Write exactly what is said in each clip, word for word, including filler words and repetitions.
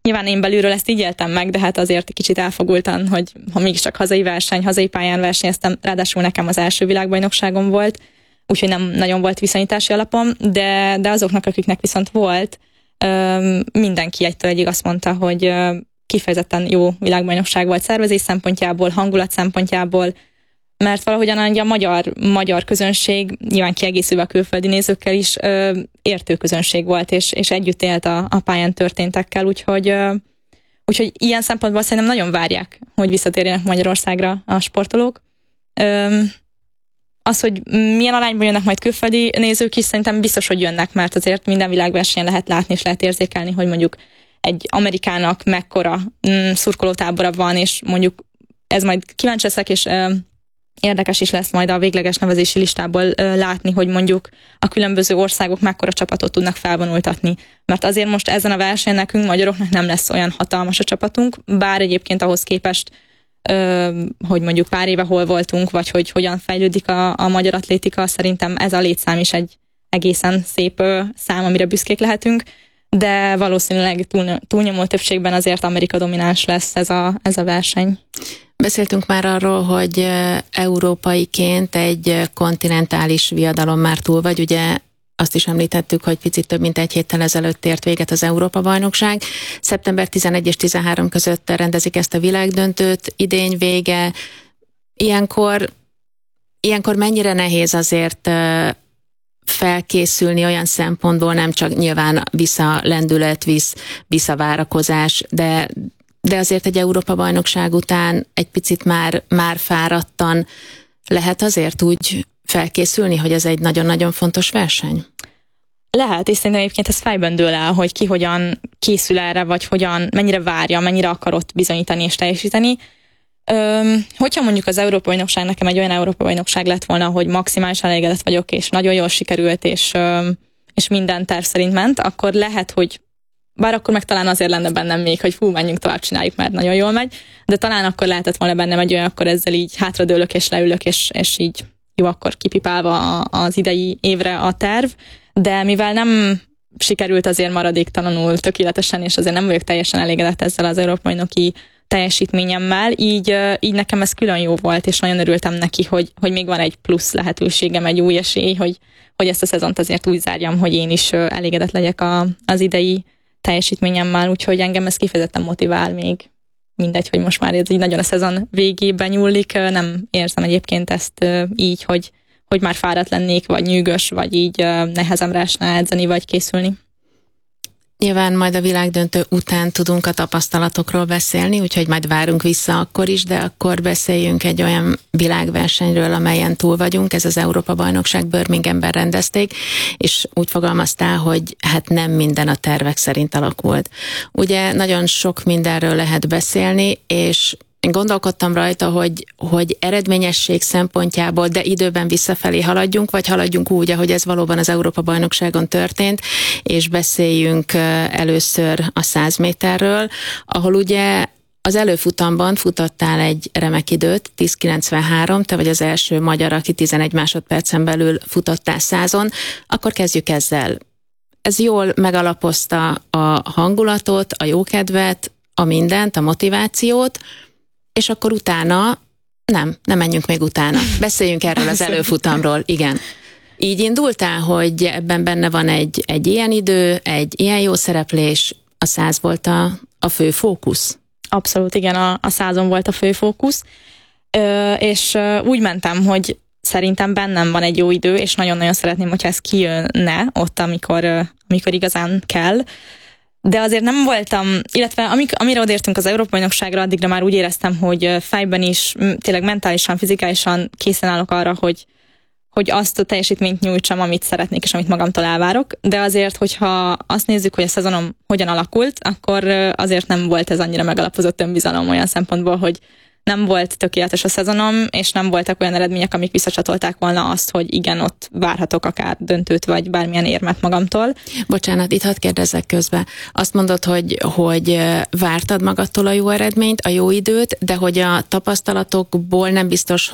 Nyilván én belülről ezt így éltem meg, de hát azért kicsit elfogultan, hogy ha mégiscsak hazai verseny, hazai pályán versenyeztem, ráadásul nekem az első világbajnokságom volt, úgyhogy nem nagyon volt viszonyítási alapom, de, de azoknak, akiknek viszont volt, mindenki egytől egyig azt mondta, hogy kifejezetten jó világbajnokság volt szervezés szempontjából, hangulat szempontjából, mert valahogyan a magyar, magyar közönség, nyilván kiegészülve a külföldi nézőkkel is, értő közönség volt, és, és együtt élt a, a pályán történtekkel, úgyhogy, úgyhogy ilyen szempontból szerintem nagyon várják, hogy visszatérjenek Magyarországra a sportolók. Az, hogy milyen arányban jönnek majd külföldi nézők is, szerintem biztos, hogy jönnek, mert azért minden világversenyen lehet látni és lehet érzékelni, hogy mondjuk egy Amerikának mekkora mm, szurkolótábora van, és mondjuk ez majd kíváncsi leszek, és ö, érdekes is lesz majd a végleges nevezési listából ö, látni, hogy mondjuk a különböző országok mekkora csapatot tudnak felvonultatni. Mert azért most ezen a versenyen nekünk, magyaroknak nem lesz olyan hatalmas a csapatunk, bár egyébként ahhoz képest, ö, hogy mondjuk pár éve hol voltunk, vagy hogy hogyan fejlődik a, a magyar atlétika, szerintem ez a létszám is egy egészen szép ö, szám, amire büszkék lehetünk, de valószínűleg túl, túlnyomó többségben azért Amerika domináns lesz ez a, ez a verseny. Beszéltünk már arról, hogy európaiként egy kontinentális viadalon már túl vagy, ugye azt is említettük, hogy picit több mint egy héttel ezelőtt ért véget az Európa-bajnokság. szeptember tizenegy és tizenhárom között rendezik ezt a világdöntőt, idény vége. Ilyenkor, ilyenkor mennyire nehéz azért felkészülni olyan szempontból, nem csak nyilván visszalendület, visz, visszavárakozás, de, de azért egy Európa-bajnokság után egy picit már, már fáradtan lehet azért úgy felkészülni, hogy ez egy nagyon-nagyon fontos verseny? Lehet, és szerintem egyébként ez fejben dől el, hogy ki hogyan készül erre, vagy hogyan, mennyire várja, mennyire akarott bizonyítani és teljesíteni. Öm, hogyha mondjuk az Európa-bajnokság nekem egy olyan Európa-bajnokság lett volna, hogy maximálisan elégedett vagyok, és nagyon jól sikerült, és, öm, és minden terv szerint ment, akkor lehet, hogy bár akkor meg talán azért lenne bennem még, hogy fú, menjünk tovább, csináljuk, mert nagyon jól megy, de talán akkor lehetett volna bennem egy olyan, akkor ezzel így hátradőlök és leülök, és, és így jó, akkor kipipálva az idei évre a terv, de mivel nem sikerült azért maradéktalanul tökéletesen, és azért nem vagyok teljesen elégedett ezzel az Európa-bajnoki teljesítményemmel, így, így nekem ez külön jó volt, és nagyon örültem neki, hogy, hogy még van egy plusz lehetőségem, egy új esély, hogy, hogy ezt a szezont azért úgy zárjam, hogy én is elégedett legyek a, az idei teljesítményemmel, úgyhogy engem ez kifejezetten motivál még. Mindegy, hogy most már ez így nagyon a szezon végében nyúlik, nem érzem egyébként ezt így, hogy, hogy már fáradt lennék, vagy nyűgös, vagy így nehezemre esne edzeni, vagy készülni. Nyilván majd a világdöntő után tudunk a tapasztalatokról beszélni, úgyhogy majd várunk vissza akkor is, de akkor beszéljünk egy olyan világversenyről, amelyen túl vagyunk. Ez az Európa-bajnokság Birminghamben rendezték, és úgy fogalmaztál, hogy hát nem minden a tervek szerint alakult. Ugye nagyon sok mindenről lehet beszélni, és én gondolkodtam rajta, hogy, hogy eredményesség szempontjából, de időben visszafelé haladjunk, vagy haladjunk úgy, ahogy ez valóban az Európa-bajnokságon történt, és beszéljünk először a száz méterről, ahol ugye az előfutamban futottál egy remek időt, tíz kilencvenhárom, te vagy az első magyar, aki tizenegy másodpercen belül futottál százon, akkor kezdjük ezzel. Ez jól megalapozta a hangulatot, a jókedvet, a mindent, a motivációt, és akkor utána, nem, nem menjünk még utána. Beszéljünk erről az előfutamról, igen. Így indultál, hogy ebben benne van egy, egy ilyen idő, egy ilyen jó szereplés, a száz volt a, a fő fókusz? Abszolút, igen, a, a százon volt a fő fókusz, Ö, és úgy mentem, hogy szerintem bennem van egy jó idő, és nagyon-nagyon szeretném, hogyha ez kijönne ott, amikor, amikor igazán kell. De azért nem voltam, illetve amik, amire odértünk az Európa-bajnokságra, addigra már úgy éreztem, hogy fejben is, tényleg mentálisan, fizikálisan készen állok arra, hogy, hogy azt a teljesítményt nyújtsam, amit szeretnék, és amit magamtól elvárok. De azért, hogyha azt nézzük, hogy a szezonom hogyan alakult, akkor azért nem volt ez annyira megalapozott önbizalom olyan szempontból, hogy nem volt tökéletes a szezonom, és nem voltak olyan eredmények, amik visszacsatolták volna azt, hogy igen, ott várhatok akár döntőt, vagy bármilyen érmet magamtól. Bocsánat, itt hadd kérdezzek közben. Azt mondod, hogy, hogy vártad magadtól a jó eredményt, a jó időt, de hogy a tapasztalatokból nem biztos, hogy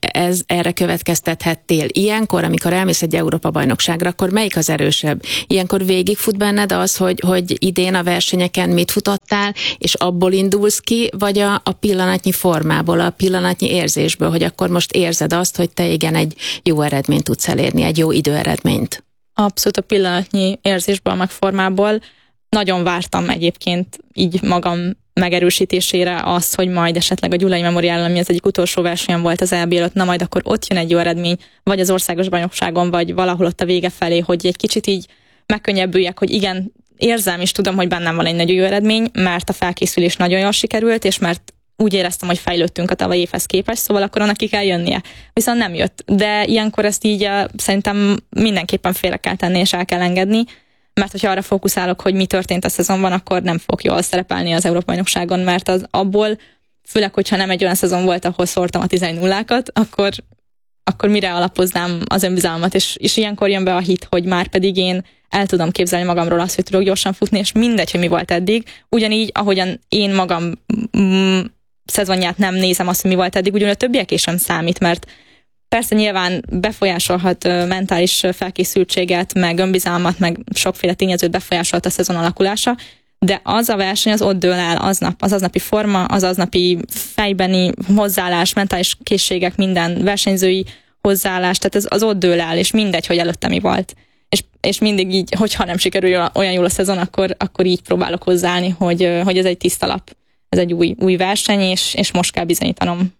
ez, erre következtethettél. Ilyenkor, amikor elmész egy Európa-bajnokságra, akkor melyik az erősebb? Ilyenkor végigfut benned az, hogy, hogy idén a versenyeken mit futottál, és abból indulsz ki, vagy a, a pillanatnyi formából, a pillanatnyi érzésből, hogy akkor most érzed azt, hogy te igen egy jó eredményt tudsz elérni, egy jó időeredményt? Abszolút a pillanatnyi érzésből, meg formából. Nagyon vártam egyébként így magam megerősítésére azt, hogy majd esetleg a Gyulai Memoriálon, ami az egyik utolsó versenyen volt az é bé előtt, na majd akkor ott jön egy jó eredmény, vagy az országos bajnokságon, vagy valahol ott a vége felé, hogy egy kicsit így megkönnyebbüljek, hogy igen, érzem és tudom, hogy bennem van egy nagyon jó eredmény, mert a felkészülés nagyon jól sikerült, és mert úgy éreztem, hogy fejlődtünk a tavalyi évhez képest, szóval akkor annak ki kell jönnie. Viszont nem jött. De ilyenkor ezt így uh, szerintem mindenképpen félre kell tenni, és el kell engedni, mert hogyha arra fókuszálok, hogy mi történt a szezonban, akkor nem fog jól szerepelni az Európa-bajnokságon, mert az abból, főleg, hogyha nem egy olyan szezon volt, ahol szórtam a tizenegy nullákat, akkor, akkor mire alapoznám az önbizalmat, és, és ilyenkor jön be a hit, hogy már pedig én el tudom képzelni magamról azt, hogy tudok gyorsan futni, és mindegy, hogy mi volt eddig. Ugyanígy, ahogyan én magam mm, szezonját nem nézem azt, hogy mi volt eddig, ugyanúgy a többiek is sem számít, mert persze nyilván befolyásolhat mentális felkészültséget, meg önbizalmat, meg sokféle tényezőt befolyásolt a szezon alakulása, de az a verseny az ott dől el aznap, az aznapi forma, az aznapi fejbeni hozzáállás, mentális készségek, minden versenyzői hozzáállás, tehát ez az ott dől el, és mindegy, hogy előtte mi volt. És, és mindig így, hogyha nem sikerül olyan jól a szezon, akkor, akkor így próbálok hozzáállni, hogy, hogy ez egy tiszta lap, ez egy új, új verseny, és, és most kell bizonyítanom.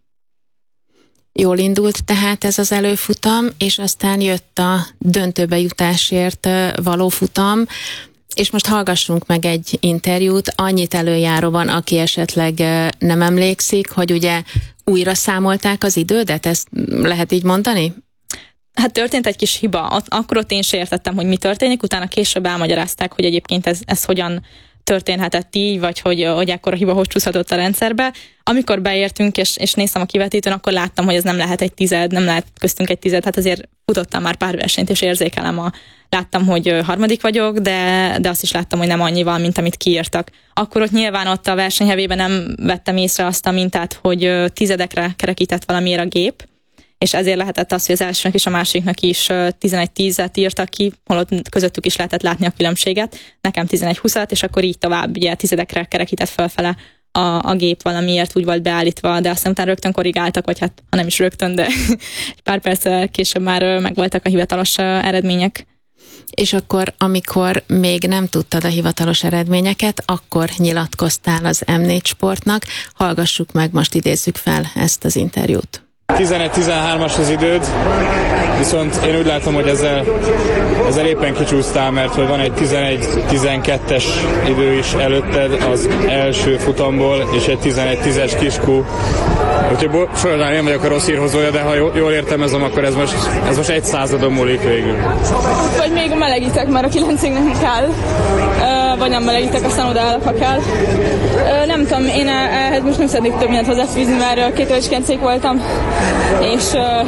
Jól indult tehát ez az előfutam, és aztán jött a döntőbe jutásért való futam, és most hallgassunk meg egy interjút. Annyit előjáróban, aki esetleg nem emlékszik, hogy ugye újra számolták az idődet, ezt lehet így mondani? Hát történt egy kis hiba. Akkor ott én se értettem, hogy mi történik, utána később elmagyarázták, hogy egyébként ez, ez hogyan történhetett így, vagy hogy, hogy ekkora hiba hogy csúszhatott a rendszerbe. Amikor beértünk, és, és néztem a kivetítőn, akkor láttam, hogy ez nem lehet egy tized, nem lehet köztünk egy tized, hát azért futottam már pár versenyt, és érzékelem a... Láttam, hogy harmadik vagyok, de, de azt is láttam, hogy nem annyival, mint amit kiírtak. Akkor ott nyilván ott a versenyhevében nem vettem észre azt a mintát, hogy tizedekre kerekített valamiért a gép, és ezért lehetett az, hogy az elsőnek és a másiknak is tizenegy tízet írtak ki, holott közöttük is lehetett látni a különbséget, nekem tizenegy húszat, és akkor így tovább ugye tizedekre kerekített felfele a, a gép, valamiért úgy volt beállítva, de aztán utána rögtön korrigáltak, vagy hát ha nem is rögtön, de egy pár perc később már megvoltak a hivatalos eredmények. És akkor, amikor még nem tudtad a hivatalos eredményeket, akkor nyilatkoztál az em négy Sportnak. Hallgassuk meg, most idézzük fel ezt az interjút. tizenegy tizenhármas az időd, viszont én úgy látom, hogy ezzel, ezzel éppen kicsúsztál, mert hogy van egy tizenegy tizenkettes idő is előtted az első futamból, és egy tizenegy tízes kiskú. Úgyhogy sajnálom, én vagyok a rossz hírhozója, de ha jól értelmezem, akkor ez most, ez most egy századon múlik végül. Vagy még melegítek, mert a kilencig nem kell, vagy nem melegítek, aztán odaállok, ha kell. Nem tudom, én ehhez most nem szeretnék több mindent hozzáfűzni, mert két éves kilencig voltam, és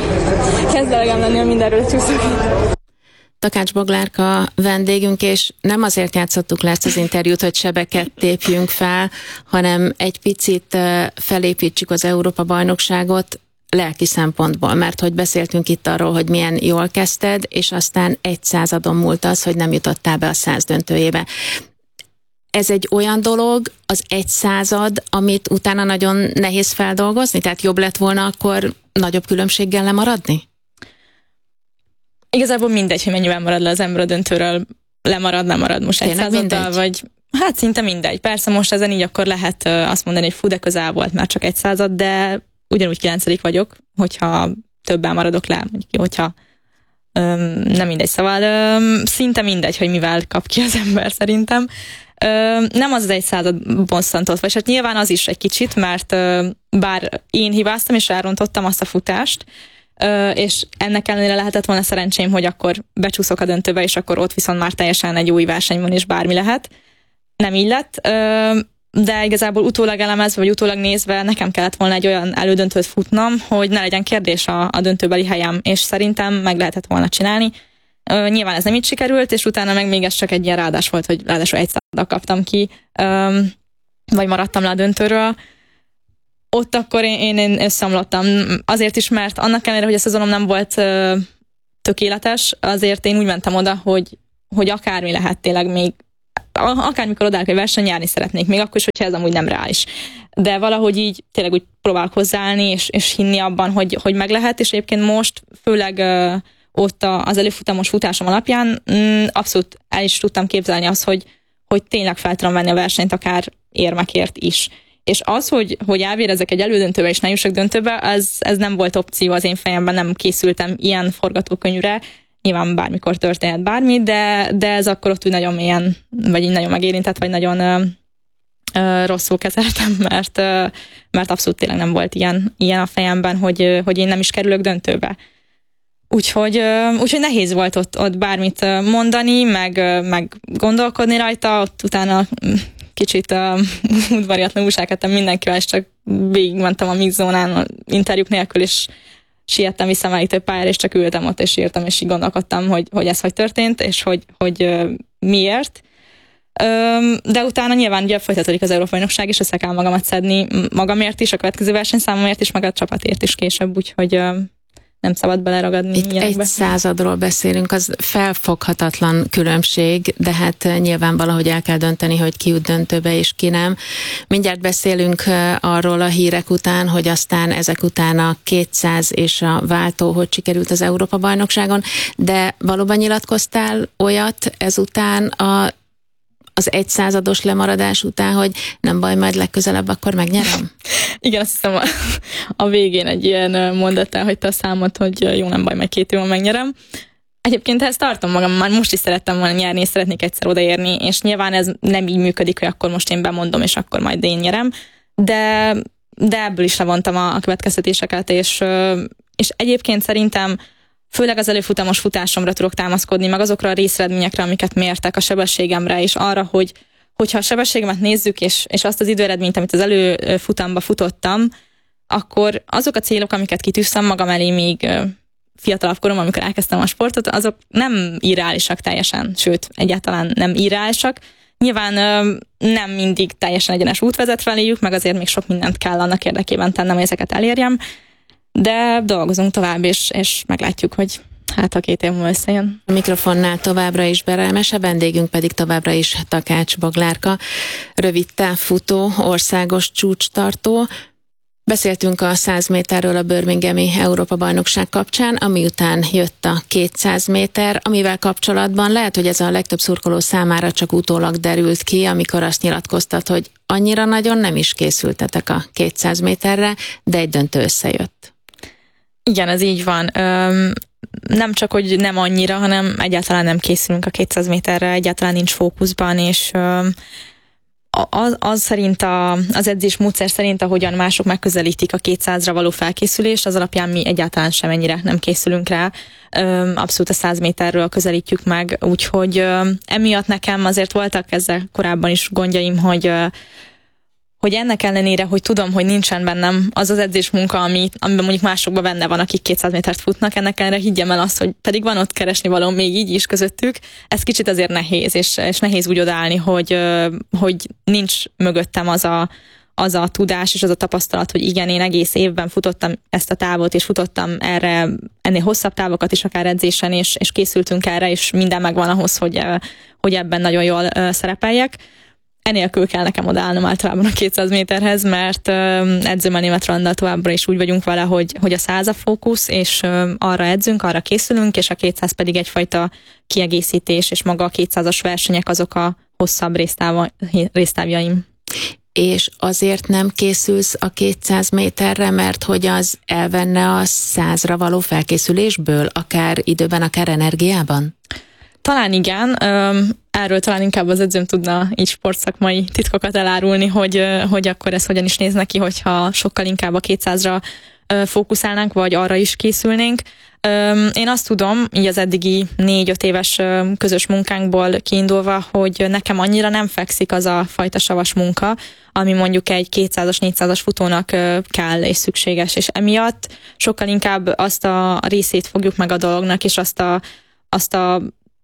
kezd elegem lenni, hogy mindenről csúszok. Takács Boglárka vendégünk, és nem azért játszottuk le ezt az interjút, hogy sebeket tépjünk fel, hanem egy picit felépítsük az Európa-bajnokságot lelki szempontból, mert hogy beszéltünk itt arról, hogy milyen jól kezdted, és aztán egy századon múlt az, hogy nem jutottál be a száz döntőjébe. Ez egy olyan dolog, az egy század, amit utána nagyon nehéz feldolgozni? Tehát jobb lett volna akkor nagyobb különbséggel lemaradni? Igazából mindegy, hogy mennyivel marad le az ember a döntőről, lemarad, nem marad most egy századdal, vagy hát szinte mindegy. Persze most ezen így akkor lehet azt mondani, hogy fú, de közel volt már csak egy század, de ugyanúgy kilencedik vagyok, hogyha többen maradok le, mondjuk, hogyha öm, nem mindegy. Szóval öm, szinte mindegy, hogy mivel kap ki az ember szerintem. Öm, nem az az egy század bosszantott, vagy hát nyilván az is egy kicsit, mert öm, bár én hibáztam és elrontottam azt a futást, Uh, és ennek ellenére lehetett volna szerencsém, hogy akkor becsúszok a döntőbe, és akkor ott viszont már teljesen egy új verseny van, és bármi lehet. Nem így lett, uh, de igazából utólag elemezve, vagy utólag nézve nekem kellett volna egy olyan elődöntőt futnom, hogy ne legyen kérdés a, a döntőbeli helyem, és szerintem meg lehetett volna csinálni. Uh, nyilván ez nem így sikerült, és utána meg még ez csak egy ilyen ráadás volt, hogy ráadásul egy századdal kaptam ki, um, vagy maradtam le a döntőről. ott akkor én, én összeomlottam. Azért is, mert annak ellenére, hogy a szezonom nem volt ö, tökéletes, azért én úgy mentem oda, hogy, hogy akármi lehet tényleg még, akármikor odállok egy verseny, járni szeretnék, még akkor is, hogyha ez amúgy nem reális. De valahogy így tényleg úgy próbálok hozzáállni, és, és hinni abban, hogy, hogy meg lehet, és egyébként most, főleg ö, ott az előfutamos futásom alapján mm, abszolút el is tudtam képzelni azt, hogy, hogy tényleg fel tudom venni a versenyt, akár érmekért is. És az, hogy, hogy elvérezzek egy elődöntőbe és ne jussak döntőbe, ez, ez nem volt opció az én fejemben, nem készültem ilyen forgatókönyvre. Nyilván bármikor történhet bármi, de, de ez akkor ott úgy nagyon mélyen, vagy így nagyon megérintett, vagy nagyon ö, ö, rosszul kezeltem, mert, ö, mert abszolút tényleg nem volt ilyen, ilyen a fejemben, hogy, ö, hogy én nem is kerülök döntőbe. Úgyhogy, ö, úgyhogy nehéz volt ott, ott bármit mondani, meg, ö, meg gondolkodni rajta, ott utána kicsit uh, udvariatlan újsághettem mindenkivel, és csak végigmentem a mixzónán interjúk nélkül, és siettem visszaállító pályára, és csak ültem ott, és írtam, és így gondolkodtam, hogy, hogy ez hogy történt, és hogy, hogy uh, miért. Um, de utána nyilván ugye folytatódik az Európa-bajnokság, és össze kell magamat szedni magamért is, a következő versenyszámomért is, meg a csapatért is később, úgyhogy uh, nem szabad beleragadni. Itt ilyenekbe. Egy századról beszélünk, az felfoghatatlan különbség, de hát nyilván valahogy el kell dönteni, hogy ki jut döntőbe és ki nem. Mindjárt beszélünk arról a hírek után, hogy aztán ezek után a kétszáz és a váltó, hogy sikerült az Európa-bajnokságon, de valóban nyilatkoztál olyat ezután a az egy százados lemaradás után, hogy nem baj, majd legközelebb akkor megnyerem? Igen, azt hiszem a, a végén egy ilyen mondat elhagyta a számot, hogy jó, nem baj, majd két évvel megnyerem. Egyébként ezt tartom magam, már most is szerettem volna nyerni, és szeretnék egyszer odaérni, és nyilván ez nem így működik, hogy akkor most én bemondom, és akkor majd én nyerem, de, de ebből is levontam a, a következtetéseket, és, és egyébként szerintem főleg az előfutamos futásomra tudok támaszkodni, meg azokra a részeredményekre, amiket mértek, a sebességemre, és arra, hogy hogyha a sebességemet nézzük, és, és azt az időeredményt, amit az előfutamba futottam, akkor azok a célok, amiket kitűztem magam elé még fiatalabb korom, amikor elkezdtem a sportot, azok nem irreálisak teljesen, sőt, egyáltalán nem irreálisak. Nyilván nem mindig teljesen egyenes út vezet feléjük, meg azért még sok mindent kell annak érdekében tennem, hogy ezeket elérjem, de dolgozunk tovább, és, és meglátjuk, hogy hát a két év múlva összejön. A mikrofonnál továbbra is Berelmes, a vendégünk pedig továbbra is Takács Boglárka, rövid távfutó, országos csúcstartó. Beszéltünk a száz méterről a Birminghami Európa-bajnokság kapcsán, ami után jött a kétszáz méter, amivel kapcsolatban lehet, hogy ez a legtöbb szurkoló számára csak utólag derült ki, amikor azt nyilatkoztat, hogy annyira nagyon nem is készültetek a kétszáz méterre, de egy döntő összejött. Igen, ez így van. Öm, nem csak, hogy nem annyira, hanem egyáltalán nem készülünk a kétszáz méterre, egyáltalán nincs fókuszban, és öm, az, az szerint a, az edzés módszer szerint, ahogyan mások megközelítik a kétszázra való felkészülést, az alapján mi egyáltalán semennyire nem készülünk rá. Öm, abszolút a száz méterről közelítjük meg, úgyhogy öm, emiatt nekem azért voltak ezzel korábban is gondjaim, hogy ö, hogy ennek ellenére, hogy tudom, hogy nincsen bennem az az edzésmunka, ami, amiben mondjuk másokban benne van, akik kétszáz métert futnak, ennek ellenére higgyem el azt, hogy pedig van ott keresni való még így is közöttük, ez kicsit azért nehéz, és, és nehéz úgy odaállni, hogy, hogy nincs mögöttem az a, az a tudás és az a tapasztalat, hogy igen, én egész évben futottam ezt a távot, és futottam erre, ennél hosszabb távokat is akár edzésen, és, és készültünk erre, és minden megvan ahhoz, hogy, hogy ebben nagyon jól szerepeljek. Enélkül kell nekem odaállnom általában a kétszáz méterhez, mert edzőmmel Németh Rolandal továbbra is úgy vagyunk vele, hogy, hogy a száz a fókusz, és arra edzünk, arra készülünk, és a kétszáz pedig egyfajta kiegészítés, és maga a kétszázas versenyek azok a hosszabb résztávjaim. És azért nem készülsz a kétszáz méterre, mert hogy az elvenne a százra való felkészülésből, akár időben, akár energiában? Talán igen, erről talán inkább az edzőm tudna így sportszakmai titkokat elárulni, hogy, hogy akkor ez hogyan is néz neki, hogyha sokkal inkább a kétszázra fókuszálnánk, vagy arra is készülnénk. Én azt tudom, így az eddigi négy-öt éves közös munkánkból kiindulva, hogy nekem annyira nem fekszik az a fajta savas munka, ami mondjuk egy kétszázas, négyszázas futónak kell és szükséges, és emiatt sokkal inkább azt a részét fogjuk meg a dolognak, és azt a, azt a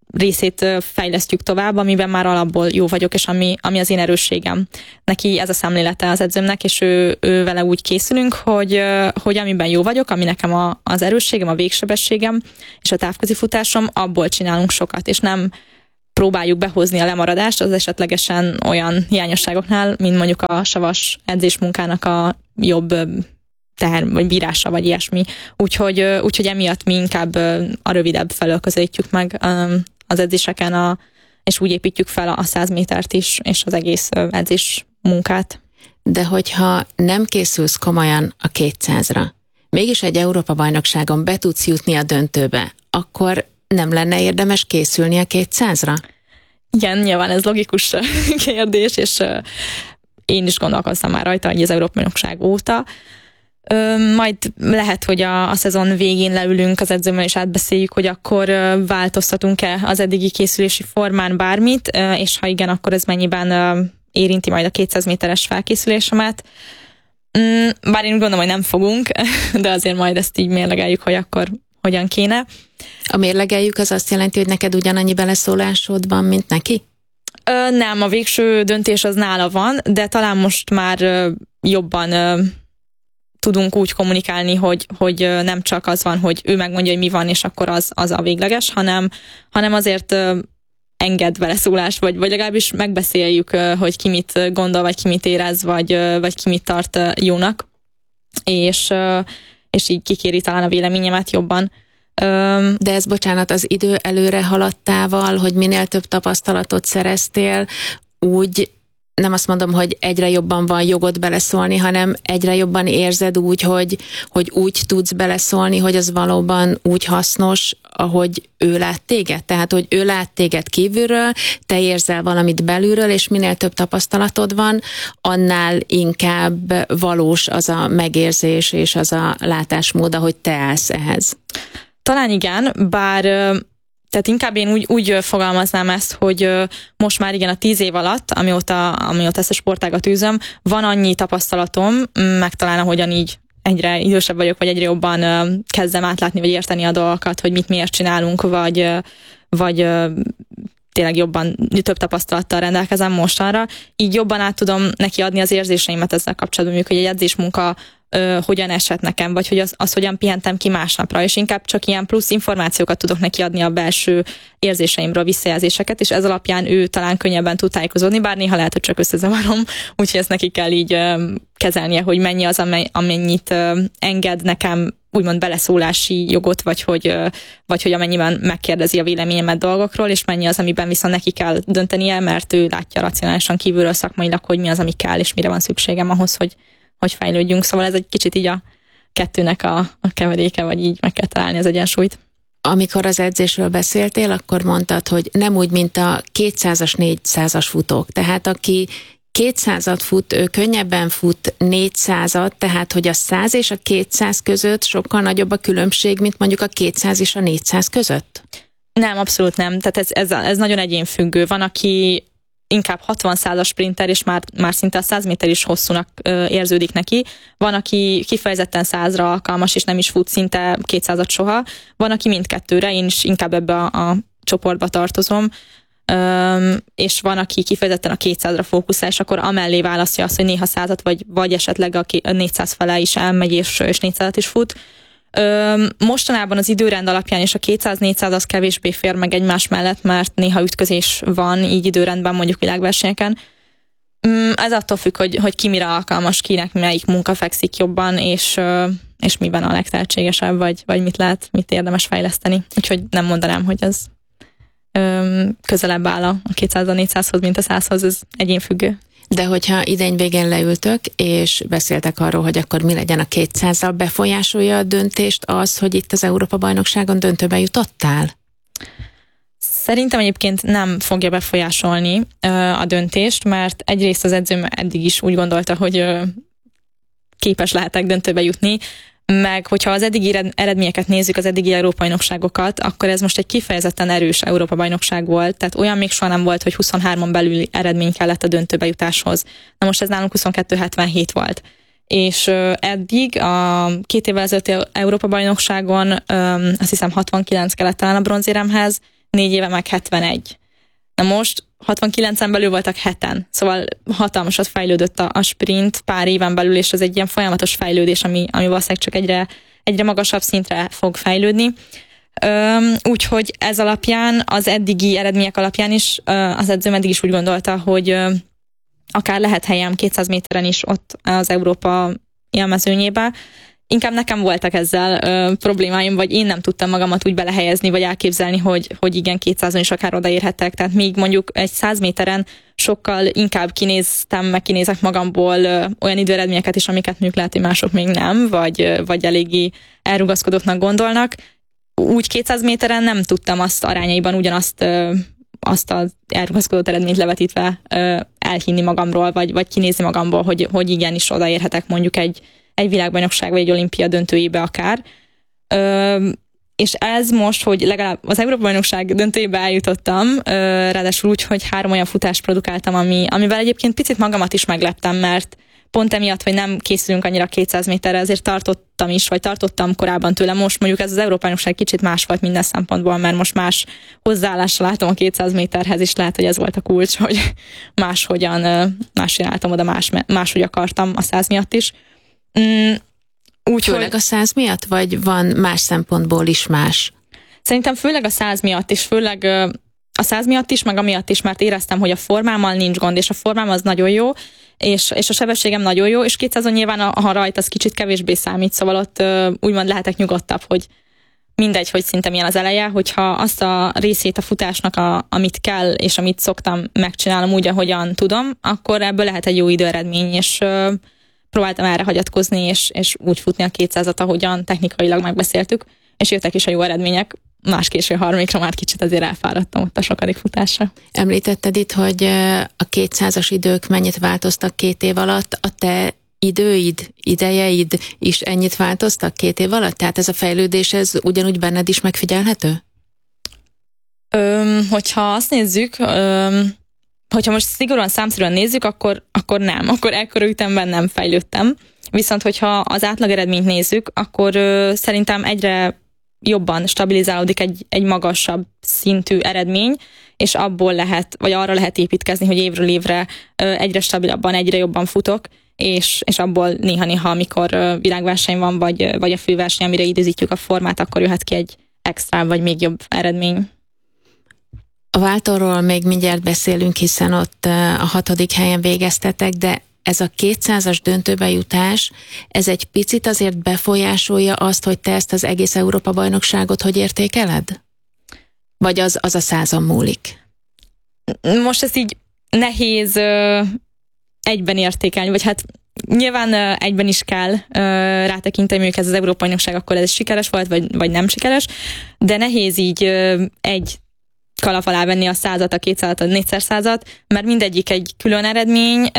részét fejlesztjük tovább, amiben már alapból jó vagyok, és ami, ami az én erősségem. Neki ez a szemlélete az edzőmnek, és ő, ő vele úgy készülünk, hogy, hogy amiben jó vagyok, ami nekem a, az erősségem, a végsebességem, és a távközi futásom, abból csinálunk sokat, és nem próbáljuk behozni a lemaradást az esetlegesen olyan hiányosságoknál, mint mondjuk a savas edzésmunkának a jobb teher, vagy bírása, vagy ilyesmi. Úgyhogy, úgyhogy emiatt mi inkább a rövidebb felől közelítjük meg az edzéseken, a, és úgy építjük fel a száz métert is, és az egész edzés munkát. De hogyha nem készülsz komolyan a kétszázra, mégis egy Európa-bajnokságon be tudsz jutni a döntőbe, akkor nem lenne érdemes készülni a kétszázra? Igen, nyilván ez logikus kérdés, és én is gondolkoztam már rajta, hogy az Európa-bajnokság óta. Majd lehet, hogy a, a szezon végén leülünk az edzőmmel, és átbeszéljük, hogy akkor változtatunk-e az eddigi készülési formán bármit, és ha igen, akkor ez mennyiben érinti majd a kétszáz méteres felkészülésemet. Bár én gondolom, hogy nem fogunk, de azért majd ezt így mérlegeljük, hogy akkor hogyan kéne. A mérlegeljük az azt jelenti, hogy neked ugyanannyi beleszólásod van, mint neki? Ö, nem, a végső döntés az nála van, de talán most már ö, jobban ö, tudunk úgy kommunikálni, hogy, hogy ö, nem csak az van, hogy ő megmondja, hogy mi van, és akkor az, az a végleges, hanem, hanem azért ö, enged beleszólást, vagy, vagy legalábbis megbeszéljük, ö, hogy ki mit gondol, vagy ki mit érez, vagy, ö, vagy ki mit tart ö, jónak, és, ö, és így kikéri talán a véleményemet jobban. De ez, bocsánat, az idő előre haladtával, hogy minél több tapasztalatot szereztél, úgy nem azt mondom, hogy egyre jobban van jogod beleszólni, hanem egyre jobban érzed úgy, hogy, hogy úgy tudsz beleszólni, hogy az valóban úgy hasznos, ahogy ő lát téged. Tehát, hogy ő lát téged kívülről, te érzel valamit belülről, és minél több tapasztalatod van, annál inkább valós az a megérzés és az a látásmód, ahogy te állsz ehhez. Talán igen, bár tehát inkább én úgy, úgy fogalmaznám ezt, hogy most már igen a tíz év alatt, amióta, amióta ezt a sportágat űzöm, van annyi tapasztalatom, meg talán ahogyan így egyre idősebb vagyok, vagy egyre jobban kezdem átlátni, vagy érteni a dolgokat, hogy mit miért csinálunk, vagy, vagy tényleg jobban, több tapasztalattal rendelkezem mostanra, így jobban át tudom neki adni az érzéseimet ezzel kapcsolatban, hogy egy edzésmunka Ö, hogyan esett nekem, vagy hogy az, az hogyan pihentem ki másnapra, és inkább csak ilyen plusz információkat tudok neki adni a belső érzéseimről, visszajelzéseket, és ez alapján ő talán könnyebben tud tájékozódni, bár néha lehet, hogy csak összezavarom, úgyhogy ezt neki kell így ö, kezelnie, hogy mennyi az, amennyit ö, enged nekem úgymond beleszólási jogot, vagy hogy, ö, vagy hogy amennyiben megkérdezi a véleményemet dolgokról, és mennyi az, amiben viszont neki kell döntenie, mert ő látja racionálisan kívülről szakmailag, hogy mi az, ami kell, és mire van szükségem ahhoz, hogy hogy fejlődjünk, szóval ez egy kicsit így a kettőnek a, a keveréke, vagy így meg kell találni az egyensúlyt. Amikor az edzésről beszéltél, akkor mondtad, hogy nem úgy, mint a kétszázas, négyszázas futók. Tehát aki kétszázat fut, ő könnyebben fut négyszázat, tehát hogy a száz és a kétszáz között sokkal nagyobb a különbség, mint mondjuk a kétszáz és a négyszáz között? Nem, abszolút nem. Tehát ez, ez, ez nagyon egyénfüggő. Van, aki inkább hatvan százas sprinter, és már, már szinte a száz méter is hosszúnak ö, érződik neki. Van, aki kifejezetten százra alkalmas, és nem is fut szinte kétszázat soha. Van, aki mindkettőre, én is inkább ebbe a, a csoportba tartozom. Ö, és van, aki kifejezetten a kétszázra fókuszál, és akkor amellé választja azt, hogy néha százat, vagy, vagy esetleg a, a négyszáz fele is elmegy, és, és négyszázat is fut. Ö, mostanában az időrend alapján és a kétszáz-négyszáz az kevésbé fér meg egymás mellett, mert néha ütközés van így időrendben mondjuk világversenyeken. Ez attól függ, hogy, hogy ki mire alkalmas, kinek melyik munka fekszik jobban, és, és miben a legtehetségesebb, vagy, vagy mit lehet, mit érdemes fejleszteni. Úgyhogy nem mondanám, hogy ez ö, közelebb áll a kétszáz-négyszázhoz, mint a százhoz, ez egyénfüggő. De hogyha idény végén leültök, és beszéltek arról, hogy akkor mi legyen a kétszázzal, befolyásolja a döntést az, hogy itt az Európa-bajnokságon döntőbe jutottál? Szerintem egyébként nem fogja befolyásolni ö, a döntést, mert egyrészt az edzőm eddig is úgy gondolta, hogy ö, képes lehetek döntőbe jutni, meg hogyha az eddigi eredményeket nézzük, az eddigi Európa-bajnokságokat, akkor ez most egy kifejezetten erős Európa-bajnokság volt, tehát olyan még soha nem volt, hogy huszonhárman belüli eredmény kellett a döntőbe jutáshoz. Na most ez nálunk huszonkettő hetvenhét volt. És ö, eddig a két évvel ezelőtti Európa-bajnokságon ö, azt hiszem hatvankilenc kellett talán a bronzéremhez, négy éve meg hetvenegy. Na most hatvankilencen belül voltak heten, szóval hatalmasat fejlődött a, a sprint pár éven belül, és ez egy ilyen folyamatos fejlődés, ami, ami valószínűleg csak egyre, egyre magasabb szintre fog fejlődni. Úgyhogy ez alapján, az eddigi eredmények alapján is az edzőm eddig is úgy gondolta, hogy akár lehet helyem kétszáz méteren is ott az Európa élmezőnyébe. Inkább nekem voltak ezzel ö, problémáim, vagy én nem tudtam magamat úgy belehelyezni, vagy elképzelni, hogy, hogy igen, kétszázon is akár odaérhetek. Tehát még mondjuk egy száz méteren sokkal inkább kinéztem, meg kinézek magamból ö, olyan időeredményeket is, amiket mondjuk lehet, hogy mások még nem, vagy, ö, vagy eléggé elrugaszkodottnak gondolnak. Úgy kétszáz méteren nem tudtam azt arányaiban ugyanazt ö, azt az elrugaszkodott eredményt levetítve ö, elhinni magamról, vagy, vagy kinézni magamból, hogy, hogy igenis odaérhetek mondjuk egy egy világbajnokság vagy egy olimpia döntőjébe akár. Ö, és ez most, hogy legalább az Európa-bajnokság döntőjébe eljutottam, ö, ráadásul úgy, hogy három olyan futást produkáltam, ami, amivel egyébként picit magamat is megleptem, mert pont emiatt, hogy nem készülünk annyira kétszáz méterre, ezért tartottam is, vagy tartottam korábban tőle. Most mondjuk ez az Európa-bajnokság kicsit más volt minden szempontból, mert most más hozzáállással látom a kétszáz méterhez, és lehet, hogy ez volt a kulcs, hogy máshogyan, máshogy álltam oda, más, máshogy akartam a száz miatt is. Mm, úgy, főleg a száz miatt, vagy van más szempontból is más? Szerintem főleg a száz miatt, és főleg a száz miatt is, meg amiatt is, mert éreztem, hogy a formámmal nincs gond, és a formám az nagyon jó, és, és a sebességem nagyon jó, és kétszázon nyilván a, a rajt az kicsit kevésbé számít, szóval ott úgymond lehetek nyugodtabb, hogy mindegy, hogy szinte milyen az eleje, hogyha azt a részét a futásnak, a, amit kell, és amit szoktam, megcsinálom úgy, ahogyan tudom, akkor ebből lehet egy jó időeredmény, és próbáltam erre hagyatkozni, és, és úgy futni a kétszázat, ahogyan technikailag megbeszéltük, és jöttek is a jó eredmények. Más késő harmadikra már kicsit azért elfáradtam ott a sokadik futásra. Említetted itt, hogy a kétszázas idők mennyit változtak két év alatt. A te időid, idejeid is ennyit változtak két év alatt? Tehát ez a fejlődés, ez ugyanúgy benned is megfigyelhető? Öm, hogyha azt nézzük... Öm, hogyha most szigorúan számszerűen nézzük, akkor, akkor nem, akkor ekkora ütemben nem fejlődtem. Viszont, hogyha az átlag eredményt nézzük, akkor ö, szerintem egyre jobban stabilizálódik egy, egy magasabb szintű eredmény, és abból lehet, vagy arra lehet építkezni, hogy évről évre ö, egyre stabilabban, egyre jobban futok, és, és abból néha-néha, amikor ö, világverseny van, vagy, vagy a főverseny, amire időzítjük a formát, akkor jöhet ki egy extra, vagy még jobb eredmény. A váltóról még mindjárt beszélünk, hiszen ott a hatodik helyen végeztetek, de ez a kétszázas döntőbe jutás, ez egy picit azért befolyásolja azt, hogy te ezt az egész Európa-bajnokságot hogy értékeled? Vagy az, az a százon múlik? Most ez így nehéz ö, egyben értékelni, vagy hát nyilván ö, egyben is kell ö, rátekinteni, mondjuk ez az Európa-bajnokság, akkor ez sikeres volt, vagy, vagy nem sikeres, de nehéz így ö, egy kalap alá venni a százat, a kétszázat, a négyszerszázat, mert mindegyik egy külön eredmény,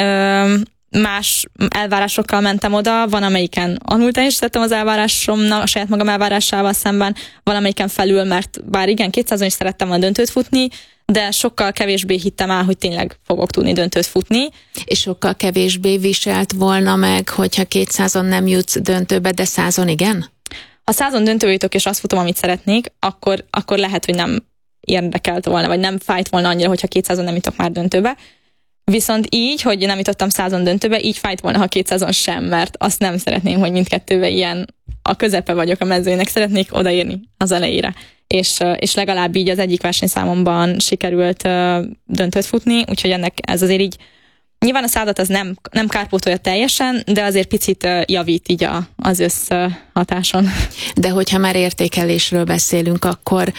más elvárásokkal mentem oda, van amelyiken alul teljesítettem az elvárásomnak, a saját magam elvárásával szemben, van amelyiken felül, mert bár igen, kétszázon is szerettem volna döntőt futni, de sokkal kevésbé hittem el, hogy tényleg fogok tudni döntőt futni. És sokkal kevésbé viselt volna meg, hogyha kétszázon nem jutsz döntőbe, de százon igen? Ha százon döntőbe jutok, és azt futom, amit szeretnék, akkor, akkor lehet, hogy nem érdekelt volna, vagy nem fájt volna annyira, hogyha kétszázon nem jutok már döntőbe. Viszont így, hogy nem jutottam százon döntőbe, így fájt volna, ha kétszázon sem, mert azt nem szeretném, hogy mindkettőben ilyen a közepe vagyok a mezőnek, szeretnék odaérni az elejére. És, és legalább így az egyik versenyszámomban sikerült uh, döntőt futni, úgyhogy ennek ez azért így, nyilván a százat az nem, nem kárpótolja teljesen, de azért picit uh, javít így a, az összhatáson. De hogyha már értékelésről beszélünk, akkor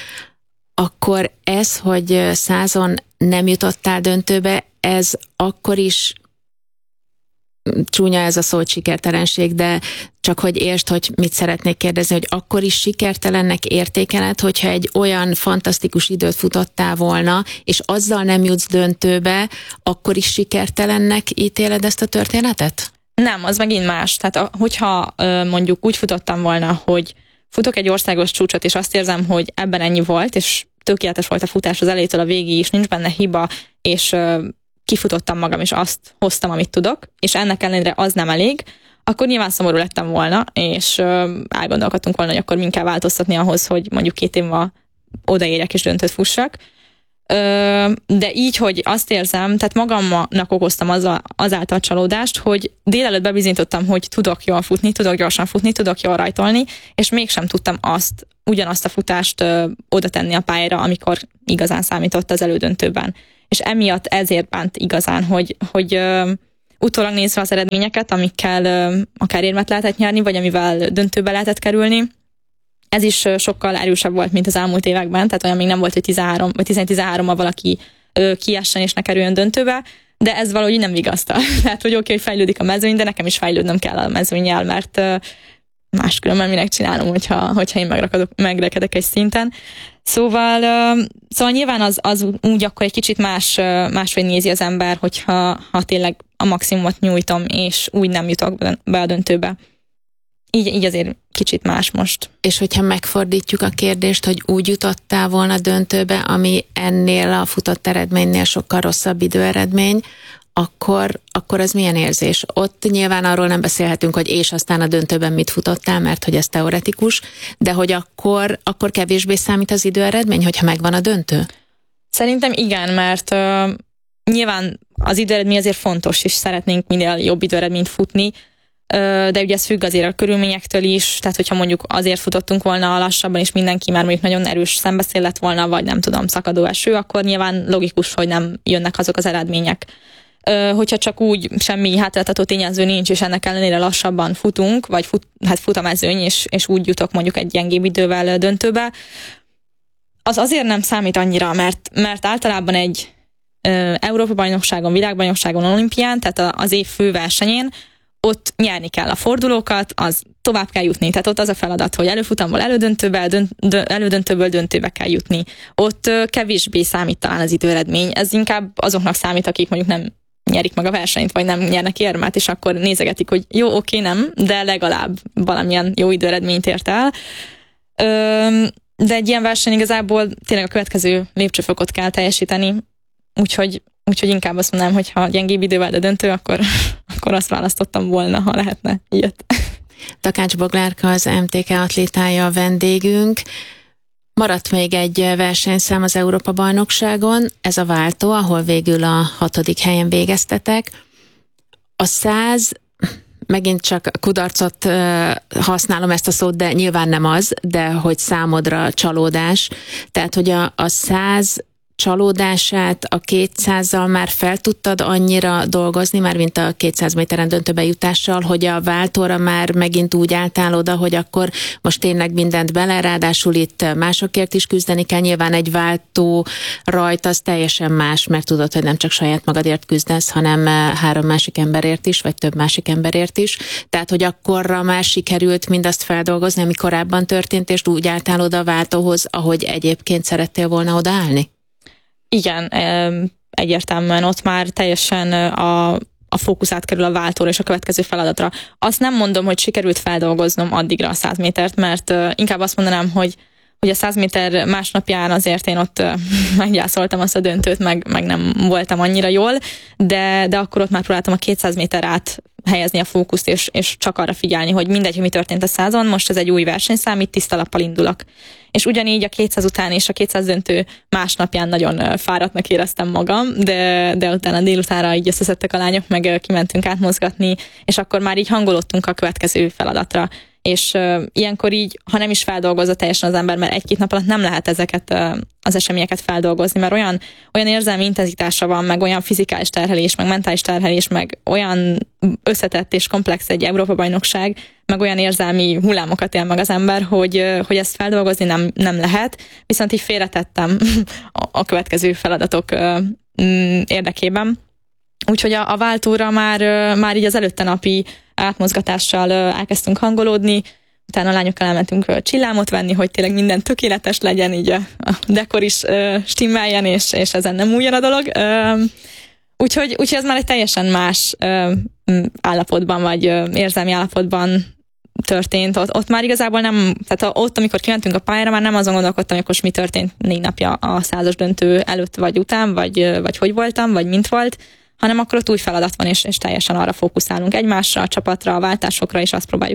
akkor ez, hogy százon nem jutottál döntőbe, ez akkor is, csúnya ez a szó, hogy sikertelenség, de csak hogy értsd, hogy mit szeretnék kérdezni, hogy akkor is sikertelennek értékeled, hogyha egy olyan fantasztikus időt futottál volna, és azzal nem jutsz döntőbe, akkor is sikertelennek ítéled ezt a történetet? Nem, az megint más. Tehát hogyha mondjuk úgy futottam volna, hogy futok egy országos csúcsot, és azt érzem, hogy ebben ennyi volt, és tökéletes volt a futás az elejétől a végig is, nincs benne hiba, és uh, kifutottam magam, és azt hoztam, amit tudok, és ennek ellenére az nem elég, akkor nyilván szomorú lettem volna, és uh, elgondolkodtunk volna, hogy akkor mind kell változtatni ahhoz, hogy mondjuk két év múlva odaérjek és döntőt fussak. De így, hogy azt érzem, tehát magamnak okoztam azáltal csalódást, hogy délelőtt bebizonyítottam, hogy tudok jól futni, tudok gyorsan futni, tudok jól rajtolni, és mégsem tudtam azt, ugyanazt a futást oda tenni a pályára, amikor igazán számított az elődöntőben. És emiatt ezért bánt igazán, hogy, hogy uh, utólag nézve az eredményeket, amikkel uh, akár érmet lehetett nyerni, vagy amivel döntőbe lehetett kerülni, ez is uh, sokkal erősebb volt, mint az elmúlt években, tehát olyan még nem volt, hogy tizenhárom vagy tizentizenhárommal valaki uh, kiessen és ne kerüljön döntőbe, de ez valahogy nem vigasztal. Tehát, hogy oké, okay, hogy fejlődik a mezőny, de nekem is fejlődnöm kell a mezőnnyel, mert uh, máskülönben minek csinálom, hogyha, hogyha én megrakadok, megrekedek egy szinten. Szóval, uh, szóval nyilván az, az úgy akkor egy kicsit más, uh, máshogy nézi az ember, hogyha ha tényleg a maximumot nyújtom, és úgy nem jutok be a döntőbe. Így, így azért kicsit más most. És hogyha megfordítjuk a kérdést, hogy úgy jutottál volna döntőbe, ami ennél a futott eredménynél sokkal rosszabb időeredmény, akkor, akkor az milyen érzés? Ott nyilván arról nem beszélhetünk, hogy és aztán a döntőben mit futottál, mert hogy ez teoretikus, de hogy akkor, akkor kevésbé számít az időeredmény, hogyha megvan a döntő? Szerintem igen, mert uh, nyilván az időeredmény azért fontos, és szeretnénk minél jobb időeredményt futni, uh, de ugye ez függ azért a körülményektől is, tehát hogyha mondjuk azért futottunk volna lassabban, és mindenki már mondjuk nagyon erős szembeszél lett volna, vagy nem tudom, szakadó eső, akkor nyilván logikus, hogy nem jönnek azok az eredmények. Hogyha csak úgy semmi hátráltató tényező nincs, és ennek ellenére lassabban futunk, vagy fut, hát fut a mezőny, és, és úgy jutok mondjuk egy gyengébb idővel döntőbe, az azért nem számít annyira, mert, mert általában egy ö, Európa-bajnokságon, világbajnokságon, olimpián, tehát az év főversenyén, ott nyerni kell a fordulókat, az tovább kell jutni. Tehát ott az a feladat, hogy előfutamból elődöntőbe, dönt, dö, elődöntőből döntőbe kell jutni. Ott ö, kevésbé számít talán az időeredmény. Ez inkább azoknak számít, akik mondjuk nem nyerik meg a versenyt, vagy nem nyernek érmet, és akkor nézegetik, hogy jó, oké, nem, de legalább valamilyen jó időeredményt ért el. De egy ilyen verseny igazából tényleg a következő lépcsőfokot kell teljesíteni, úgyhogy, úgyhogy inkább azt mondanám, hogy ha gyengébb idővel de döntő, akkor, akkor azt választottam volna, ha lehetne ilyet. Takács Boglárka, az em té ká atlétája a vendégünk. Maradt még egy versenyszám az Európa-bajnokságon, ez a váltó, ahol végül a hatodik helyen végeztetek. A száz, megint csak kudarcot uh, használom ezt a szót, de nyilván nem az, de hogy számodra csalódás. Tehát, hogy a, a száz csalódását a kétszázzal már fel tudtad annyira dolgozni, már mint a kétszáz méteren döntőbe jutással, hogy a váltóra már megint úgy álltál oda, hogy akkor most tényleg mindent bele, ráadásul itt másokért is küzdeni kell, nyilván egy váltó rajt az teljesen más, mert tudod, hogy nem csak saját magadért küzdesz, hanem három másik emberért is, vagy több másik emberért is. Tehát, hogy akkorra már sikerült mindazt feldolgozni, ami korábban történt, és úgy álltál oda a váltóhoz, ahogy egyébként szerettél volna odaállni? Igen, egyértelműen ott már teljesen a, a fókusz átkerül a váltóra és a következő feladatra. Azt nem mondom, hogy sikerült feldolgoznom addigra a száz métert, mert inkább azt mondanám, hogy, hogy a száz méter másnapján azért én ott meggyászoltam azt a döntőt, meg, meg nem voltam annyira jól, de, de akkor ott már próbáltam a kétszáz méter át helyezni a fókuszt, és, és csak arra figyelni, hogy mindegy, hogy mi történt a százon, most ez egy új versenyszám, itt tiszta lappal indulok. És ugyanígy a kétszáz után és a kétszáz döntő másnapján nagyon fáradtnak éreztem magam, de, de utána délutánra így összeszedtek a lányok, meg kimentünk átmozgatni, és akkor már így hangolódtunk a következő feladatra. És uh, ilyenkor így, ha nem is feldolgozza teljesen az ember, mert egy-két nap alatt nem lehet ezeket uh, az eseményeket feldolgozni, mert olyan, olyan érzelmi intenzitása van, meg olyan fizikális terhelés, meg mentális terhelés, meg olyan összetett és komplex egy Európa-bajnokság, meg olyan érzelmi hullámokat él meg az ember, hogy, uh, hogy ezt feldolgozni nem, nem lehet, viszont így félretettem a, a következő feladatok uh, mm, érdekében. Úgyhogy a, a váltóra már, már így az előtte napi átmozgatással elkezdtünk hangolódni, utána a lányokkal elmentünk csillámot venni, hogy tényleg minden tökéletes legyen, így a, a dekor is uh, stimmeljen, és, és ezen nem újjon a dolog. Uh, úgyhogy, úgyhogy ez már egy teljesen más uh, állapotban, vagy uh, érzelmi állapotban történt. Ott, ott már igazából nem, tehát ott, amikor kimentünk a pályára, már nem azon gondolkodtam, hogy most mi történt négy napja a százas döntő előtt, vagy után, vagy, vagy hogy voltam, vagy mint volt, hanem akkor ott új feladat van, és, és teljesen arra fókuszálunk egymásra, a csapatra, a váltásokra, és azt próbáljuk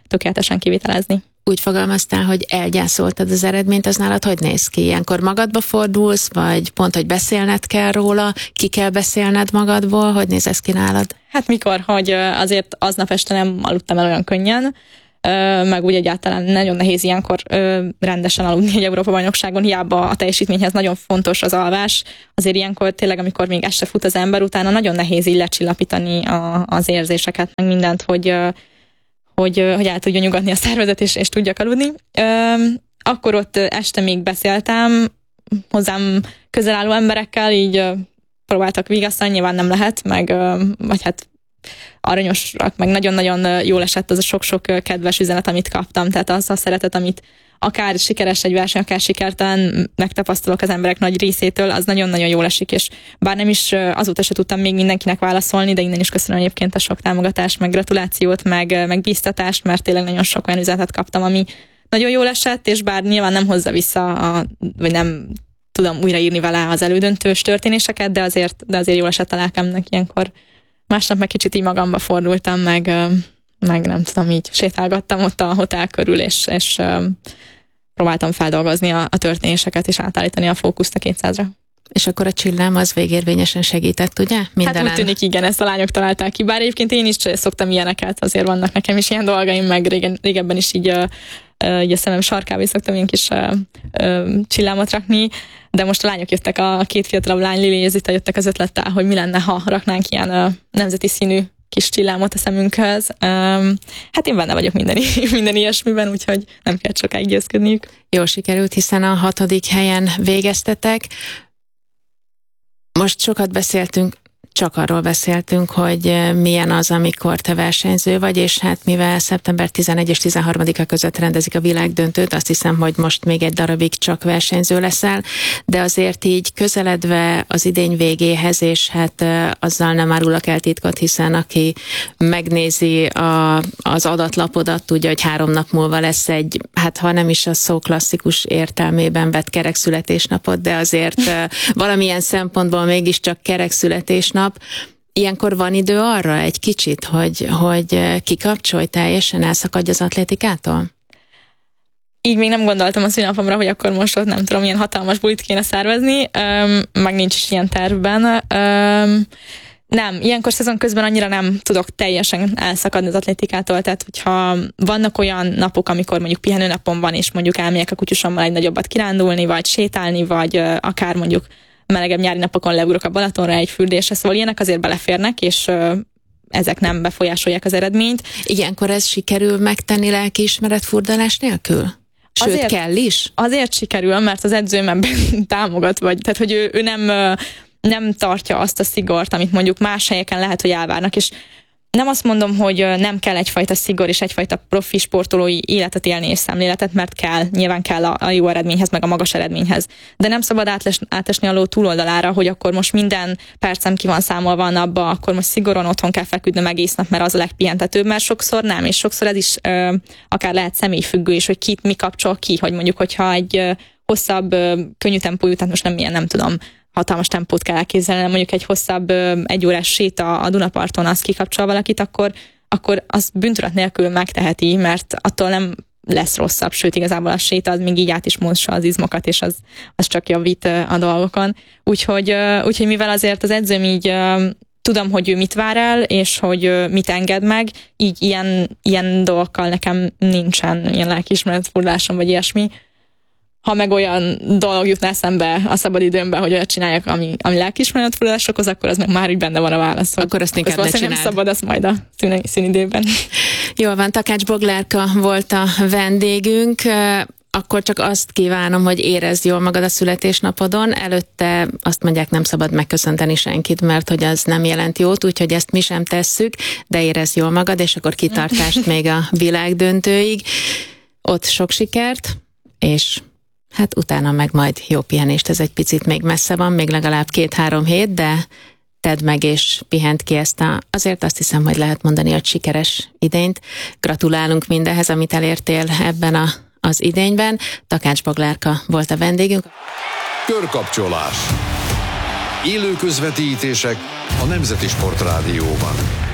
tökéletesen kivitelezni. Úgy fogalmaztál, hogy elgyászoltad az eredményt, az nálad hogy néz ki? Ilyenkor magadba fordulsz, vagy pont, hogy beszélned kell róla, ki kell beszélned magadból, hogy néz ez ki nálad? Hát mikor, hogy azért aznap este nem aludtam el olyan könnyen, meg úgy egyáltalán nagyon nehéz ilyenkor rendesen aludni egy Európa-bajnokságon, hiába a teljesítményhez nagyon fontos az alvás. Azért ilyenkor tényleg, amikor még este fut az ember, utána nagyon nehéz így lecsillapítani a, az érzéseket, meg mindent, hogy, hogy, hogy el tudja nyugodni a szervezet, és, és tudjak aludni. Akkor ott este még beszéltem hozzám közel álló emberekkel, így próbáltak vigasztani, nyilván nem lehet, meg vagy hát aranyosak, meg nagyon-nagyon jól esett az a sok-sok kedves üzenet, amit kaptam, tehát az a szeretet, amit akár sikeres egy verseny, akár sikertelen megtapasztalok az emberek nagy részétől, az nagyon-nagyon jól esik, és bár nem is azóta se tudtam még mindenkinek válaszolni, de innen is köszönöm egyébként a sok támogatást, meg gratulációt, meg, meg bíztatást, mert tényleg nagyon sok olyan üzenetet kaptam, ami nagyon jól esett, és bár nyilván nem hozza vissza, a, vagy nem tudom újraírni vele az elődöntős történéseket, de azért, de azért jól esett a lelkemnek ilyenkor. Másnap meg kicsit így magamba fordultam, meg, meg nem tudom, így sétálgattam ott a hotel körül, és, és próbáltam feldolgozni a, a történéseket, és átállítani a fókuszt a kétszázra. És akkor a csillám az végérvényesen segített, ugye? Mindenen. Hát úgy tűnik, igen, ezt a lányok találták ki. Bár egyébként én is szoktam ilyeneket, azért vannak nekem is ilyen dolgaim, meg régen, régebben is így, így a szemem sarkába is szoktam ilyen kis csillámot rakni, de most a lányok jöttek, a két fiatalabb lány, Lili és Zita jöttek az ötlettel, hogy mi lenne, ha raknánk ilyen nemzeti színű kis csillámot a szemünkhöz. Hát én benne vagyok minden, minden ilyesmiben, úgyhogy nem kell sokáig győzködniük. Jól sikerült, hiszen a hatodik helyen végeztetek. Most sokat beszéltünk, csak arról beszéltünk, hogy milyen az, amikor te versenyző vagy, és hát mivel szeptember tizenegy és tizenharmadika között rendezik a világdöntőt, azt hiszem, hogy most még egy darabig csak versenyző leszel, de azért így közeledve az idény végéhez, és hát azzal nem árulok el titkot, hiszen aki megnézi a, az adatlapodat, tudja, hogy három nap múlva lesz egy, hát ha nem is a szó klasszikus értelmében vett kerekszületésnapod, de azért valamilyen szempontból mégiscsak kerekszületésnap. Ilyenkor van idő arra egy kicsit, hogy, hogy kikapcsolj teljesen, elszakadj az atlétikától? Így még nem gondoltam a szülinapomra, hogy akkor most ott nem tudom, ilyen hatalmas bulit kéne szervezni, meg nincs is ilyen tervben. Nem, ilyenkor szezon közben annyira nem tudok teljesen elszakadni az atlétikától, tehát hogyha vannak olyan napok, amikor mondjuk pihenőnapom van, és mondjuk elmegyek a kutyusommal egy nagyobbat kirándulni, vagy sétálni, vagy akár mondjuk melegebb nyári napokon leugrok a Balatonra egy fürdésre, szóval ilyenek azért beleférnek, és ö, ezek nem befolyásolják az eredményt. Ilyenkor ez sikerül megtenni lelkiismeret furdalás nélkül? Sőt, azért, kell is? Azért sikerül, mert az edzőm ebben támogat, vagy, tehát hogy ő, ő nem, nem tartja azt a szigort, amit mondjuk más helyeken lehet, hogy elvárnak, és nem azt mondom, hogy nem kell egyfajta szigor és egyfajta profi sportolói életet élni és szemléletet, mert kell, nyilván kell a, a jó eredményhez, meg a magas eredményhez. De nem szabad átles, átesni a ló túloldalára, hogy akkor most minden percem ki van számolva a napba, akkor most szigorúan otthon kell feküdnöm egész nap, mert az a legpihentetőbb, mert sokszor nem, és sokszor ez is ö, akár lehet személyfüggő is, hogy kit mi kapcsol ki, hogy mondjuk, hogyha egy ö, hosszabb, ö, könnyű tempójú, tehát most nem ilyen, nem tudom, hatalmas tempót kell elképzelni, mondjuk egy hosszabb egy órás séta a Dunaparton, az kikapcsol valakit, akkor, akkor az bűntudat nélkül megteheti, mert attól nem lesz rosszabb, sőt igazából a séta az még így át is mossa az izmokat, és az, az csak javít a dolgokon. Úgyhogy, úgyhogy mivel azért az edzőm így tudom, hogy ő mit vár el, és hogy mit enged meg, így ilyen, ilyen dolgokkal nekem nincsen ilyen lelkiismeretfordulásom, vagy ilyesmi. Ha meg olyan dolog jutná eszembe a szabadidőmben, hogy olyat csináljak, ami, ami lelkiismeretfordulás okoz, akkor az meg már úgy benne van a válasz. Akkor azt inkább ne csináld. Nem szabad, az majd a szín, színidőben. Jól van, Takács Boglárka volt a vendégünk. Akkor csak azt kívánom, hogy érezd jól magad a születésnapodon. Előtte azt mondják, nem szabad megköszönteni senkit, mert hogy az nem jelent jót, úgyhogy ezt mi sem tesszük, de érezd jól magad, és akkor kitartást még a világdöntőig. Ott sok sikert, és hát utána meg majd jó pihenést, ez egy picit még messze van, még legalább két-három hét, de tedd meg és pihent ki ezt a, azért azt hiszem, hogy lehet mondani, hogy sikeres idényt. Gratulálunk mindenhez, amit elértél ebben a, az idényben. Takács Boglárka volt a vendégünk. Körkapcsolás. Élő közvetítések a Nemzeti Sportrádióban.